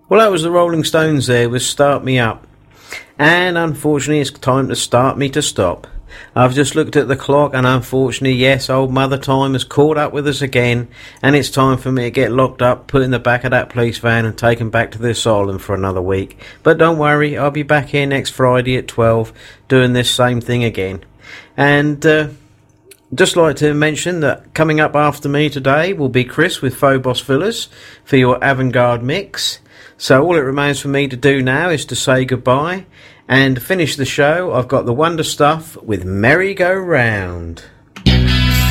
Well, that was the Rolling Stones there with Start Me Up. And unfortunately, it's time to start me to stop. I've just looked at the clock and unfortunately, yes, old Mother Time has caught up with us again, and it's time for me to get locked up, put in the back of that police van and taken back to the asylum for another week. But don't worry, I'll be back here next Friday at 12 doing this same thing again. And just like to mention that coming up after me today will be Chris with Phobos Fillers for your avant-garde mix. So all it remains for me to do now is to say goodbye. And to finish the show, I've got the Wonder Stuff with Merry Go Round.